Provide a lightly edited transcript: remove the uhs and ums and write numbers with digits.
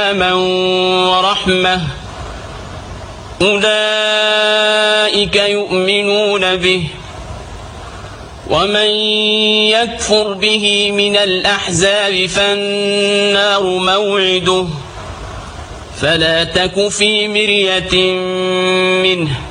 ورحمة أولئك يؤمنون به ومن يكفر به من الأحزاب فالنار موعده فلا تك في مرية منه